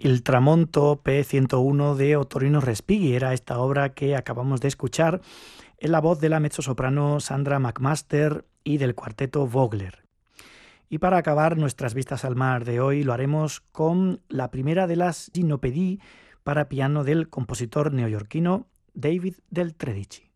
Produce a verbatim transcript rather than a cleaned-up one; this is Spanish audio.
Il Tramonto P ciento uno de Ottorino Respighi era esta obra que acabamos de escuchar en la voz de la mezzosoprano Sandra McMaster y del cuarteto Vogler. Y para acabar nuestras vistas al mar de hoy lo haremos con la primera de las ginopédies para piano del compositor neoyorquino David Del Tredici.